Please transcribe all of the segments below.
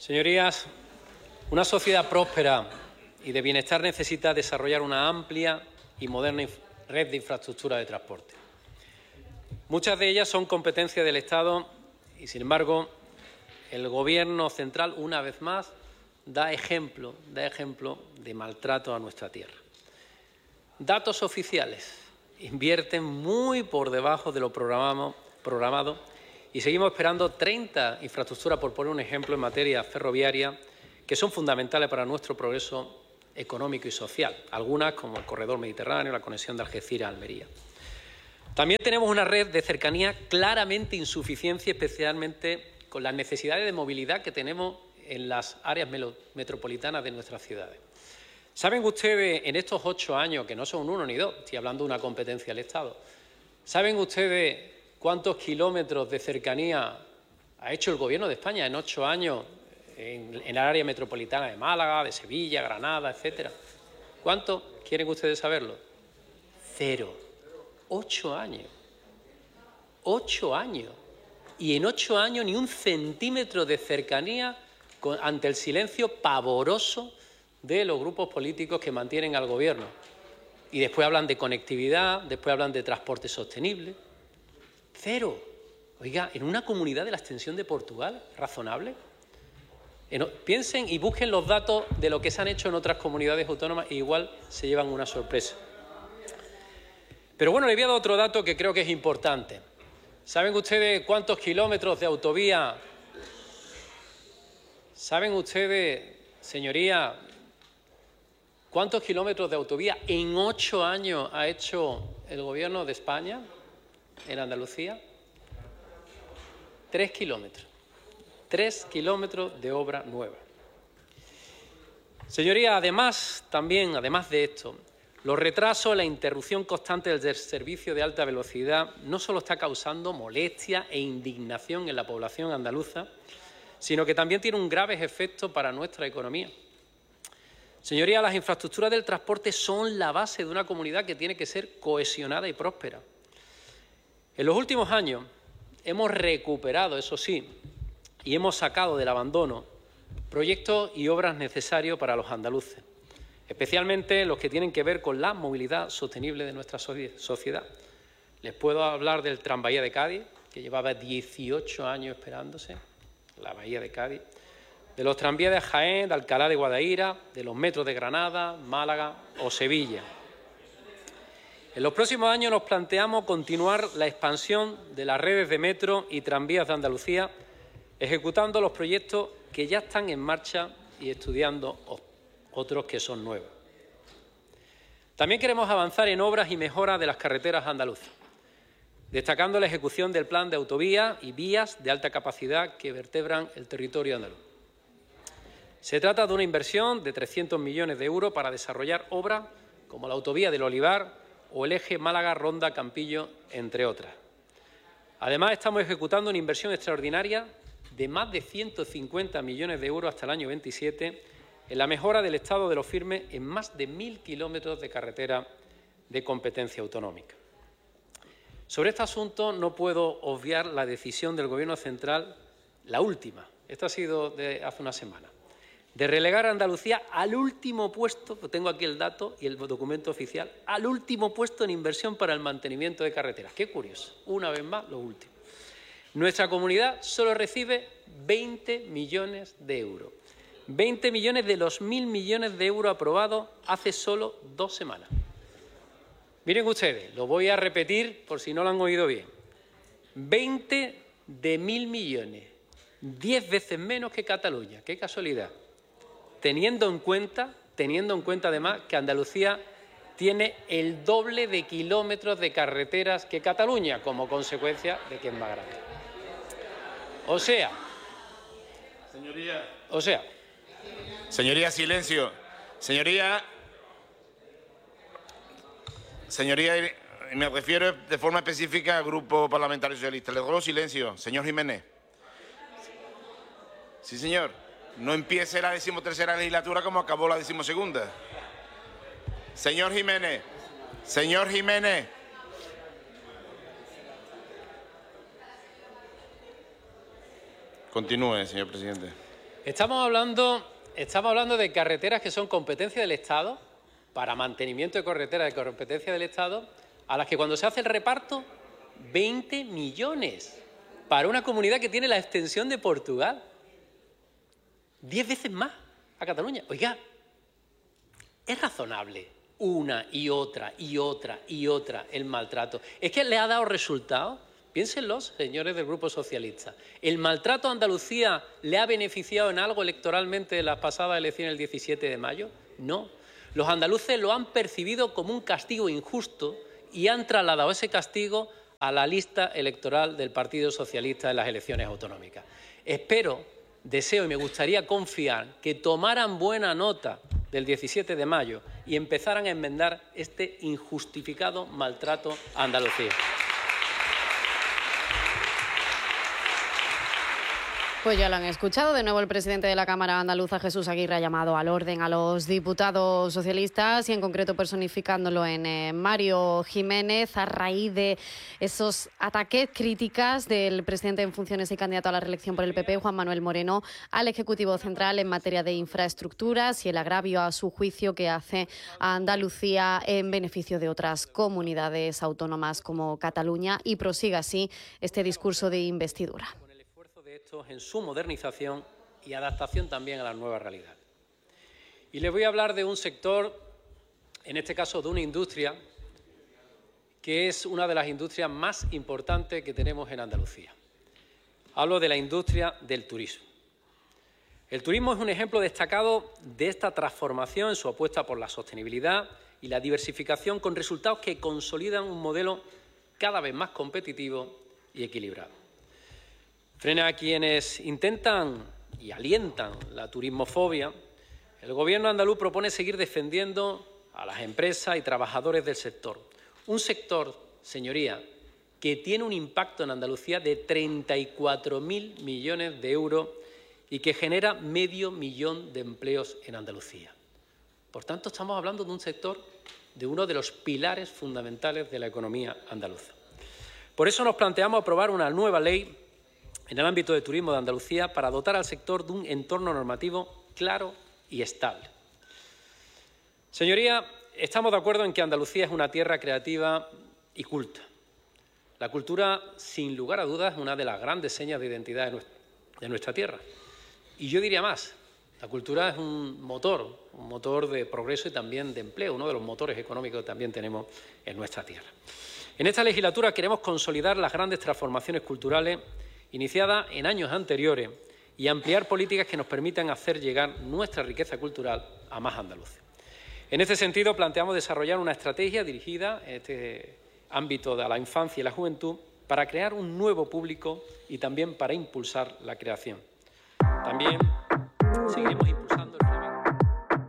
Señorías, una sociedad próspera y de bienestar necesita desarrollar una amplia y moderna red de infraestructura de transporte. Muchas de ellas son competencia del Estado y, sin embargo, el Gobierno central, una vez más, da ejemplo de maltrato a nuestra tierra. Datos oficiales invierten muy por debajo de lo programado y seguimos esperando 30 infraestructuras, por poner un ejemplo, en materia ferroviaria, que son fundamentales para nuestro progreso económico y social, algunas como el corredor mediterráneo, la conexión de Algeciras a Almería. También tenemos una red de cercanía claramente insuficiente, especialmente con las necesidades de movilidad que tenemos en las áreas metropolitanas de nuestras ciudades. ¿Saben ustedes, en estos 8 años, que no son 1 ni 2, estoy hablando de una competencia del Estado, ¿saben ustedes cuántos kilómetros de cercanía ha hecho el Gobierno de España en 8 años en el área metropolitana de Málaga, de Sevilla, Granada, etcétera? ¿Cuánto? ¿Quieren ustedes saberlo? 0. 8 años. 8 años. Y en 8 años ni un centímetro de cercanía ante el silencio pavoroso de los grupos políticos que mantienen al Gobierno. Y después hablan de conectividad, después hablan de transporte sostenible. 0. Oiga, en una comunidad de la extensión de Portugal, ¿razonable? Piensen y busquen los datos de lo que se han hecho en otras comunidades autónomas e igual se llevan una sorpresa. Pero bueno, les voy a dar otro dato que creo que es importante. ¿Saben ustedes cuántos kilómetros de autovía? ¿Saben ustedes, señoría, cuántos kilómetros de autovía en 8 años ha hecho el Gobierno de España en Andalucía? 3 kilómetros. 3 kilómetros de obra nueva. Señoría, además de esto, los retrasos, la interrupción constante del servicio de alta velocidad no solo está causando molestia e indignación en la población andaluza, sino que también tiene un grave efecto para nuestra economía. Señoría, las infraestructuras del transporte son la base de una comunidad que tiene que ser cohesionada y próspera. En los últimos años hemos recuperado, eso sí, y hemos sacado del abandono proyectos y obras necesarios para los andaluces, especialmente los que tienen que ver con la movilidad sostenible de nuestra sociedad. Les puedo hablar del Tranvía de Cádiz, que llevaba 18 años esperándose, la Bahía de Cádiz, de los tranvías de Jaén, de Alcalá de Guadaira, de los metros de Granada, Málaga o Sevilla. En los próximos años nos planteamos continuar la expansión de las redes de metro y tranvías de Andalucía, ejecutando los proyectos que ya están en marcha y estudiando otros que son nuevos. También queremos avanzar en obras y mejoras de las carreteras andaluzas, destacando la ejecución del plan de autovías y vías de alta capacidad que vertebran el territorio andaluz. Se trata de una inversión de 300 millones de euros para desarrollar obras como la autovía del Olivar o el eje Málaga-Ronda-Campillo, entre otras. Además, estamos ejecutando una inversión extraordinaria de más de 150 millones de euros hasta el año 27 en la mejora del estado de los firmes en más de 1.000 kilómetros de carretera de competencia autonómica. Sobre este asunto no puedo obviar la decisión del Gobierno central, la última, esta ha sido de hace una semana, de relegar a Andalucía al último puesto, tengo aquí el dato y el documento oficial, al último puesto en inversión para el mantenimiento de carreteras. Qué curioso, una vez más lo último. Nuestra comunidad solo recibe 20 millones de euros. 20 millones de los 1.000 millones de euros aprobados hace solo 2 semanas. Miren ustedes, lo voy a repetir por si no lo han oído bien. 20 de 1.000 millones, 10 veces menos que Cataluña. ¡Qué casualidad! Teniendo en cuenta además que Andalucía tiene el doble de kilómetros de carreteras que Cataluña, como consecuencia de que es más grande. Señoría, silencio. Señoría, me refiero de forma específica al Grupo Parlamentario Socialista. Le ruego silencio. Señor Jiménez. Sí, señor. No empiece la 13ª legislatura como acabó la 12ª. Señor Jiménez. Señor Jiménez. Continúe, señor presidente. Estamos hablando de carreteras que son competencia del Estado, para mantenimiento de carreteras de competencia del Estado, a las que cuando se hace el reparto, 20 millones para una comunidad que tiene la extensión de Portugal. 10 veces más a Cataluña. Oiga, es razonable una y otra y otra y otra el maltrato. Es que le ha dado resultado. Piénsenlo, señores del Grupo Socialista. ¿El maltrato a Andalucía le ha beneficiado en algo electoralmente en las pasadas elecciones del 17 de mayo? No. Los andaluces lo han percibido como un castigo injusto y han trasladado ese castigo a la lista electoral del Partido Socialista en las elecciones autonómicas. Deseo y me gustaría confiar que tomaran buena nota del 17 de mayo y empezaran a enmendar este injustificado maltrato a Andalucía. Pues ya lo han escuchado. De nuevo el presidente de la Cámara Andaluza, Jesús Aguirre, ha llamado al orden a los diputados socialistas y en concreto personificándolo en Mario Jiménez a raíz de esos ataques, críticas del presidente en funciones y candidato a la reelección por el PP, Juan Manuel Moreno, al Ejecutivo Central en materia de infraestructuras y el agravio a su juicio que hace a Andalucía en beneficio de otras comunidades autónomas como Cataluña y prosiga así este discurso de investidura. En su modernización y adaptación también a la nueva realidad. Y les voy a hablar de un sector, en este caso de una industria, que es una de las industrias más importantes que tenemos en Andalucía. Hablo de la industria del turismo. El turismo es un ejemplo destacado de esta transformación en su apuesta por la sostenibilidad y la diversificación, con resultados que consolidan un modelo cada vez más competitivo y equilibrado. Frente a quienes intentan y alientan la turismofobia, el Gobierno andaluz propone seguir defendiendo a las empresas y trabajadores del sector. Un sector, señoría, que tiene un impacto en Andalucía de 34.000 millones de euros y que genera 500.000 de empleos en Andalucía. Por tanto, estamos hablando de un sector de uno de los pilares fundamentales de la economía andaluza. Por eso nos planteamos aprobar una nueva ley en el ámbito de turismo de Andalucía para dotar al sector de un entorno normativo claro y estable. Señoría, estamos de acuerdo en que Andalucía es una tierra creativa y culta. La cultura, sin lugar a dudas, es una de las grandes señas de identidad de nuestra tierra. Y yo diría más, la cultura es un motor de progreso y también de empleo, uno de los motores económicos que también tenemos en nuestra tierra. En esta legislatura queremos consolidar las grandes transformaciones culturales iniciada en años anteriores y ampliar políticas que nos permitan hacer llegar nuestra riqueza cultural a más andaluces. En este sentido, planteamos desarrollar una estrategia dirigida en este ámbito de la infancia y la juventud para crear un nuevo público y también para impulsar la creación. También seguiremos impulsando el flamenco.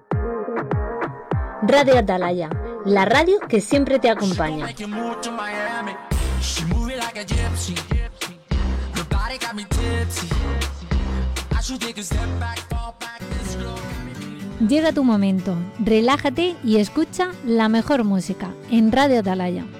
Radio Atalaya, la radio que siempre te acompaña. Llega tu momento, relájate y escucha la mejor música en Radio Atalaya.